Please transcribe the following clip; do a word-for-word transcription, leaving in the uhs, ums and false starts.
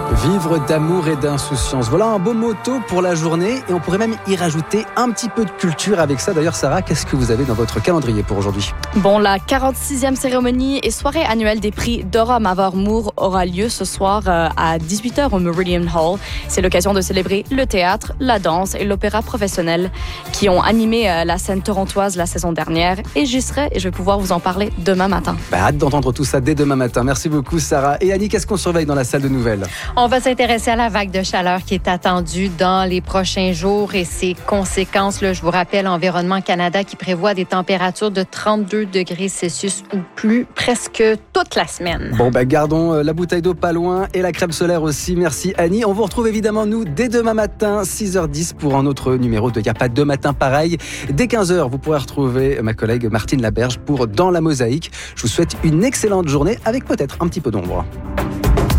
Vivre d'amour et d'insouciance. Voilà un beau motto pour la journée et on pourrait même y rajouter un petit peu de culture avec ça. D'ailleurs, Sarah, qu'est-ce que vous avez dans votre calendrier pour aujourd'hui ? Bon, la quarante-sixième cérémonie et soirée annuelle des prix Dora Mavor-Moore aura lieu ce soir euh, à dix-huit heures au Meridian Hall. C'est l'occasion de célébrer le théâtre, la danse et l'opéra professionnel qui ont animé euh, la scène torontoise la saison dernière. Et j'y serai et je vais pouvoir vous en parler demain matin. Bah, hâte d'entendre tout ça dès demain matin. Merci beaucoup, Sarah. Et Annie, qu'est-ce qu'on surveille dans la salle de nouvelles ? On va s'intéresser à la vague de chaleur qui est attendue dans les prochains jours et ses conséquences. Là, je vous rappelle, Environnement Canada qui prévoit des températures de trente-deux degrés Celsius ou plus presque toute la semaine. Bon, ben, gardons la bouteille d'eau pas loin et la crème solaire aussi. Merci, Annie. On vous retrouve évidemment, nous, dès demain matin, six heures dix, pour un autre numéro de Y a pas deux matins pareil. Dès quinze heures, vous pourrez retrouver ma collègue Martine Laberge pour Dans la Mosaïque. Je vous souhaite une excellente journée avec peut-être un petit peu d'ombre.